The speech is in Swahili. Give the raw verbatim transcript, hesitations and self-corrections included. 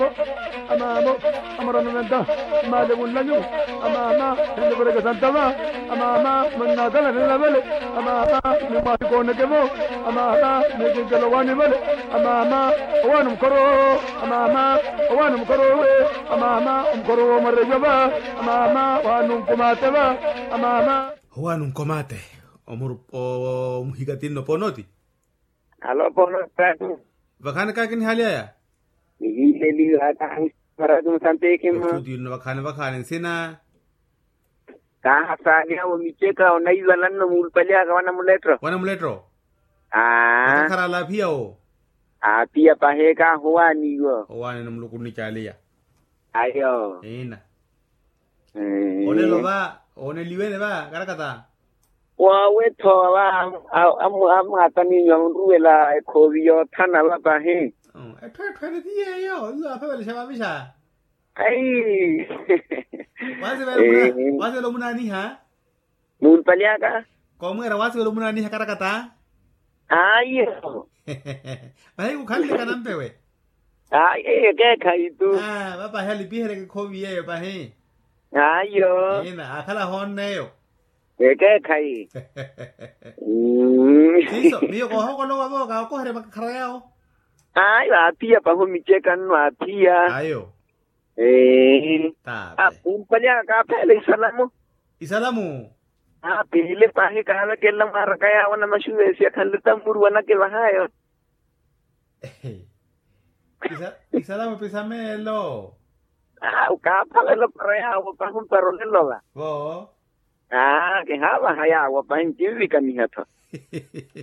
amamo amaranamenta male bullañu amama ende brega santama amama manna dala nela bele amama me ma ko ne kemo amama me ke galwani bele amama wanum koro amama wanum koro amama um koro marjaba amama wanum komate ba amama wanum komate omur o muhigatin no ponoti alo ponoti bakana ka kin haliya ile li ata para dum sante kim tudi no bakana bakana sina ka hasanya o micheka ona izalan no mulpalia ka wana muletro wana muletro ah kara la pia o ah pia pahe ka huani go huani no mlukuni chalia ayo ina eh ole lo ba one liwele ba karakata wa we to ba am am atani nyamruela ekhovio thana ba pahe oh e thwe thwe di yo yu afa le shaba bisha ai wase ba muna wase lo muna ni ha mulpalia ka como era wase lo muna ni ha karakata ayo bai ku khali kana mpewe ai e ke khai tu ah ba pa heli bihere ke khovi ye ba he ayo ina akhala hon ne yo eke khai Siso, mío cojo con lo vamos, que coger para cargado. Ay, va tía pa ho mi checa no a tía. Ayo. Eh. Ta. Ah, un palya ka pele salamu. Isalamu. Ah, pele pa he ka la ke la mar kaya wana mashu ese kan ta murwana ke bahayo. Isa Isalamu pisamelo. Ah, ka pa lo para o pa un perro de lola. Bo. Ah, que haba haya agua pa en tibi kan ni hata.